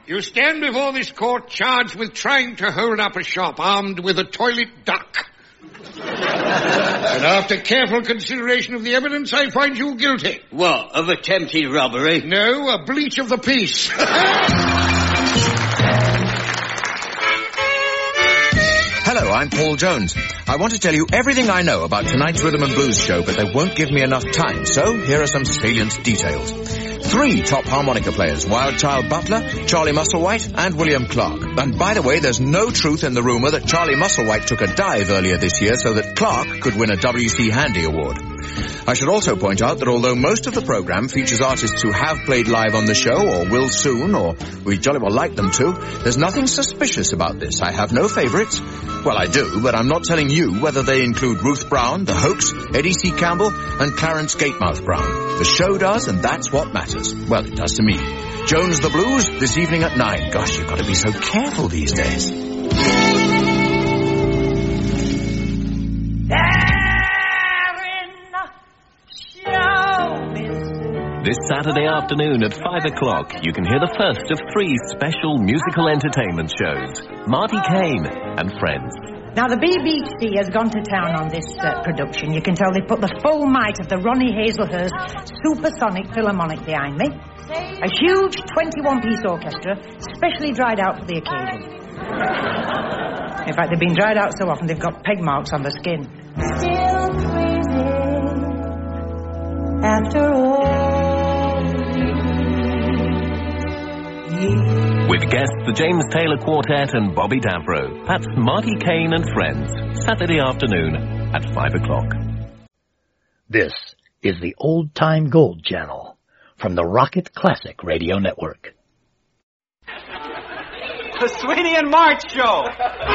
You stand before this court charged with trying to hold up a shop armed with a toilet duck. And after careful consideration of the evidence, I find you guilty. What, of attempted robbery? No, a breach of the peace. Hello, I'm Paul Jones. I want to tell you everything I know about tonight's Rhythm and Blues show, but they won't give me enough time, so here are some salient details. 3 top harmonica players, Wild Child Butler, Charlie Musselwhite, and William Clark. And by the way, there's no truth in the rumour that Charlie Musselwhite took a dive earlier this year so that Clark could win a W.C. Handy Award. I should also point out that although most of the programme features artists who have played live on the show, or will soon, or we jolly well like them to, there's nothing suspicious about this. I have no favourites. Well, I do, but I'm not telling you whether they include Ruth Brown, The Hoax, Eddie C. Campbell, and Clarence Gatemouth Brown. The show does, and that's what matters. Well, it does to me. Jones the Blues, this evening at 9. Gosh, you've got to be so careful these days. This Saturday afternoon at 5 o'clock, you can hear the first of 3 special musical entertainment shows. Marty Kane and Friends. Now, the BBC has gone to town on this production. You can tell they put the full might of the Ronnie Hazelhurst Supersonic Philharmonic behind me. A huge 21-piece orchestra, specially dried out for the occasion. In fact, they've been dried out so often they've got peg marks on the skin. Still crazy after all. With guests the James Taylor Quartet and Bobby Davro. That's Marty Kane and Friends, Saturday afternoon at 5 o'clock. This is the Old Time Gold Channel from the Rocket Classic Radio Network. The Sweeney and March Show.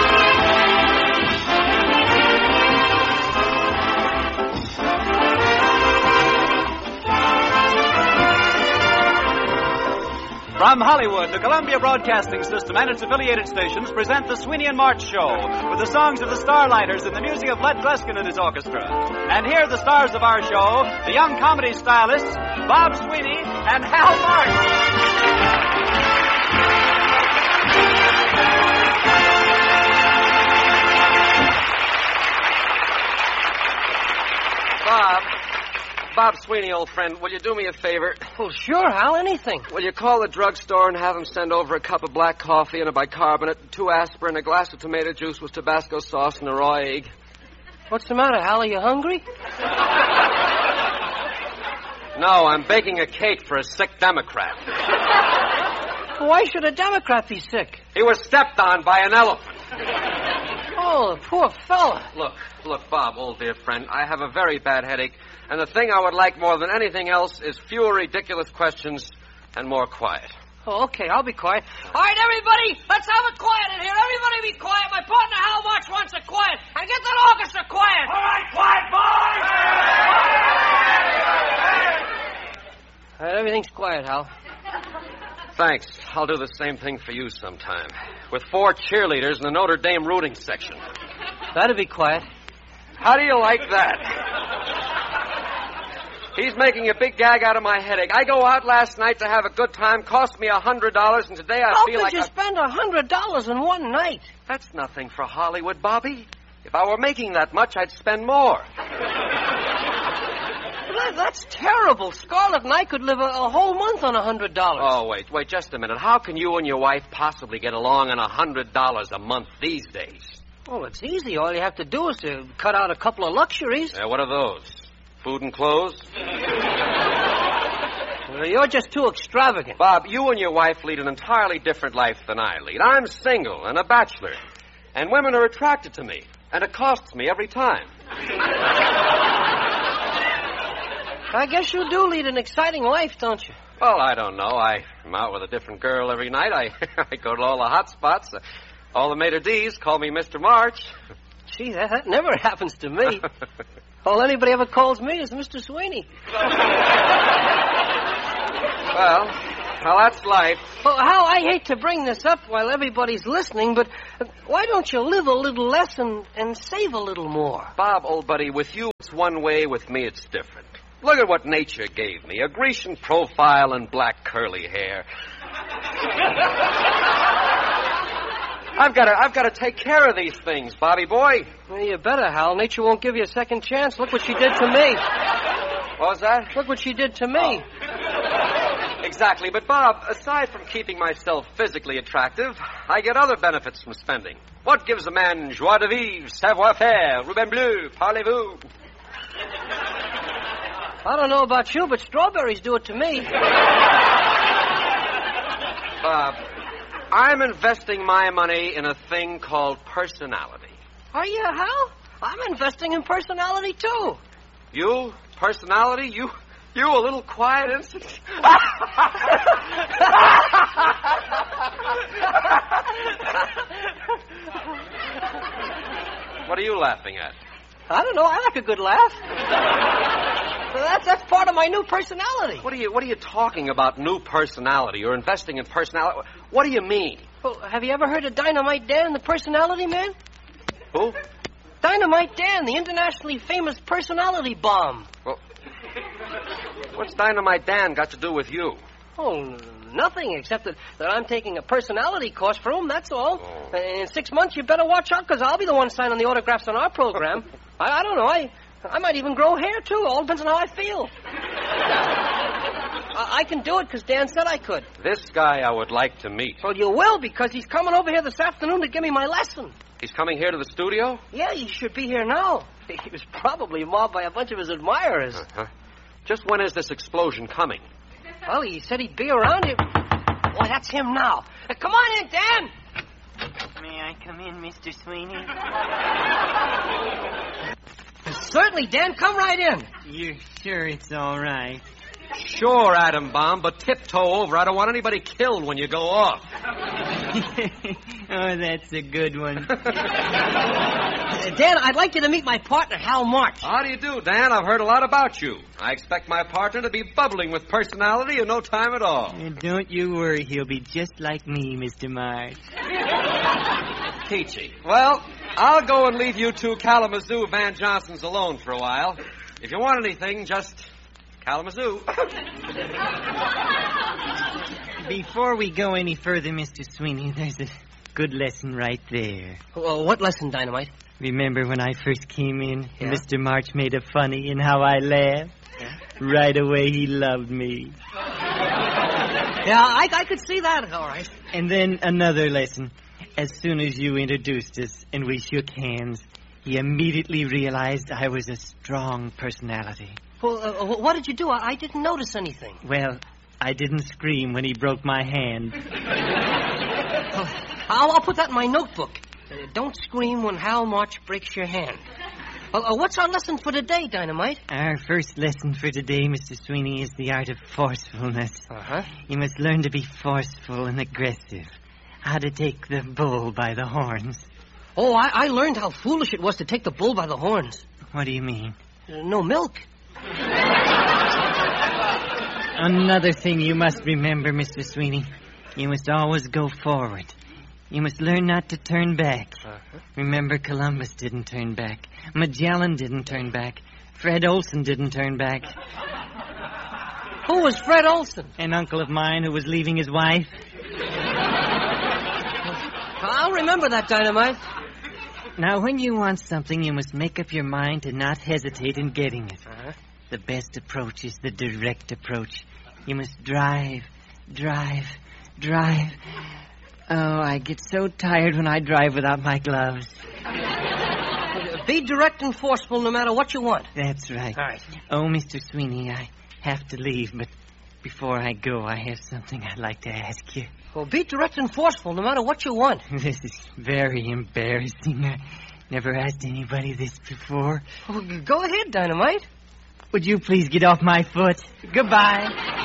From Hollywood, the Columbia Broadcasting System and its affiliated stations present the Sweeney and March Show with the songs of the Starlighters and the music of Led Gluskin and his orchestra. And here are the stars of our show, the young comedy stylists, Bob Sweeney and Hal March. Bob Sweeney, old friend, will you do me a favor? Well, sure, Hal, anything. Will you call the drugstore and have them send over a cup of black coffee and a bicarbonate, 2 aspirin, a glass of tomato juice with Tabasco sauce and a raw egg? What's the matter, Hal? Are you hungry? No, I'm baking a cake for a sick Democrat. Why should a Democrat be sick? He was stepped on by an elephant. Oh, the poor fella. Look, Bob, old dear friend, I have a very bad headache, and the thing I would like more than anything else is fewer ridiculous questions and more quiet. Oh, okay, I'll be quiet. All right, everybody, let's have it quiet in here. Everybody be quiet. My partner, Hal March, wants it quiet. And get that orchestra quiet. All right, quiet, boys! All right, everything's quiet, Hal. Thanks. I'll do the same thing for you sometime. With 4 cheerleaders in the Notre Dame rooting section. That'll be quiet. How do you like that? He's making a big gag out of my headache. I go out last night to have a good time, cost me $100, and today I feel like... How could you spend $100 in one night? That's nothing for Hollywood, Bobby. If I were making that much, I'd spend more. That's terrible. Scarlett and I could live a whole month on $100. Oh, wait, just a minute. How can you and your wife possibly get along on $100 a month these days? Oh, it's easy. All you have to do is to cut out a couple of luxuries. What are those? Food and clothes? Well, you're just too extravagant. Bob, you and your wife lead an entirely different life than I lead. I'm single and a bachelor. And women are attracted to me. And it costs me every time. I guess you do lead an exciting life, don't you? Well, I don't know. I'm out with a different girl every night. I go to all the hot spots. All the maitre d's call me Mr. March. Gee, that never happens to me. All anybody ever calls me is Mr. Sweeney. Well, that's life. Well, Hal, I hate to bring this up while everybody's listening, but why don't you live a little less and save a little more? Bob, old buddy, with you it's one way, with me it's different. Look at what nature gave me. A Grecian profile and black curly hair. I've got to take care of these things, Bobby boy. Well, you better, Hal. Nature won't give you a second chance. Look what she did to me. What was that? Look what she did to me. Oh. Exactly. But, Bob, aside from keeping myself physically attractive, I get other benefits from spending. What gives a man joie de vivre, savoir-faire, Ruben Bleu, parlez-vous? I don't know about you, but strawberries do it to me. Bob, I'm investing my money in a thing called personality. Are you, Hal? I'm investing in personality, too. You? Personality? You a little quiet instant? What are you laughing at? I don't know. I like a good laugh. That's part of my new personality. What are you talking about, new personality? You're investing in personality. What do you mean? Well, have you ever heard of Dynamite Dan, the personality man? Who? Dynamite Dan, the internationally famous personality bomb. Well, what's Dynamite Dan got to do with you? Oh, nothing, except that I'm taking a personality course for him, that's all. Oh. In 6 months, you better watch out, because I'll be the one signing the autographs on our program. I don't know. I might even grow hair, too. All depends on how I feel. I can do it because Dan said I could. This guy I would like to meet. Well, you will, because he's coming over here this afternoon to give me my lesson. He's coming here to the studio? Yeah, he should be here now. He was probably mobbed by a bunch of his admirers. Uh-huh. Just when is this explosion coming? Well, he said he'd be around here. Boy, that's him now. Come on in, Dan. May I come in, Mr. Sweeney? Certainly, Dan. Come right in. You're sure it's all right? Sure, Atom Bomb, but tiptoe over. I don't want anybody killed when you go off. Oh, that's a good one. Dan, I'd like you to meet my partner, Hal March. How do you do, Dan? I've heard a lot about you. I expect my partner to be bubbling with personality in no time at all. Don't you worry. He'll be just like me, Mr. March. Peachy. Well, I'll go and leave you two Kalamazoo Van Johnsons alone for a while. If you want anything, just Kalamazoo. Before we go any further, Mr. Sweeney, there's a good lesson right there. Well, what lesson, Dynamite? Remember when I first came in, Yeah? Mr. March made a funny and how I laughed? Yeah? Right away he loved me. Yeah, I could see that, all right. And then another lesson. As soon as you introduced us and we shook hands, he immediately realized I was a strong personality. Well, what did you do? I didn't notice anything. Well, I didn't scream when he broke my hand. I'll put that in my notebook. Don't scream when Hal March breaks your hand. What's our lesson for today, Dynamite? Our first lesson for today, Mr. Sweeney, is the art of forcefulness. Uh-huh. You must learn to be forceful and aggressive. How to take the bull by the horns. Oh, I learned how foolish it was to take the bull by the horns. What do you mean? No milk. Another thing you must remember, Mr. Sweeney. You must always go forward. You must learn not to turn back. Uh-huh. Remember, Columbus didn't turn back. Magellan didn't turn back. Fred Olson didn't turn back. Who was Fred Olson? An uncle of mine who was leaving his wife. I'll remember that, Dynamite. Now, when you want something, you must make up your mind to not hesitate in getting it. Uh-huh. The best approach is the direct approach. You must drive. Oh, I get so tired when I drive without my gloves. Be direct and forceful no matter what you want. That's right. All right. Oh, Mr. Sweeney, I have to leave, but before I go, I have something I'd like to ask you. Well, be direct and forceful no matter what you want. This is very embarrassing. I never asked anybody this before. Well, go ahead, Dynamite. Would you please get off my foot? Goodbye.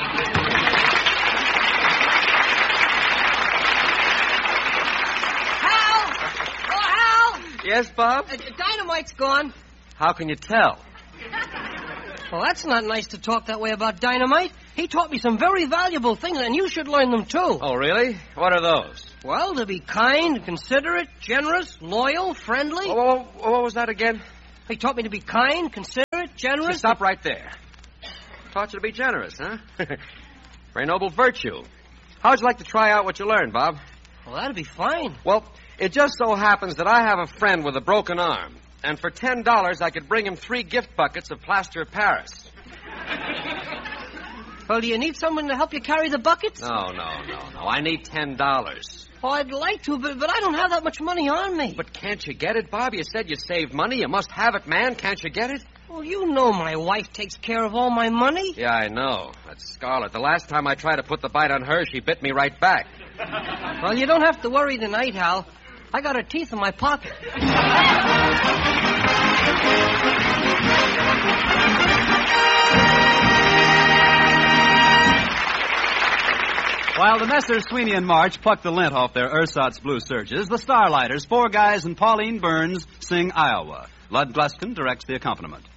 Hal! Oh, Hal! Yes, Bob? Dynamite's gone. How can you tell? Well, that's not nice to talk that way about Dynamite. He taught me some very valuable things, and you should learn them, too. Oh, really? What are those? Well, to be kind, considerate, generous, loyal, friendly. Oh, what was that again? He taught me to be kind, considerate, generous. Stop right there. Taught you to be generous, huh? Very noble virtue. How'd you like to try out what you learned, Bob? Well, that'd be fine. Well, it just so happens that I have a friend with a broken arm. And for $10, I could bring him 3 gift buckets of plaster of Paris. Well, do you need someone to help you carry the buckets? No. I need $10. Oh, I'd like to, but I don't have that much money on me. But can't you get it, Bob? You said you saved money. You must have it, man. Can't you get it? Well, you know my wife takes care of all my money. Yeah, I know. That's Scarlett. The last time I tried to put the bite on her, she bit me right back. Well, you don't have to worry tonight, Hal. I got her teeth in my pocket. While the Messrs. Sweeney and March pluck the lint off their ersatz blue serges, the Starlighters, 4 Guys and Pauline Burns, sing Iowa. Lud Gluskin directs the accompaniment.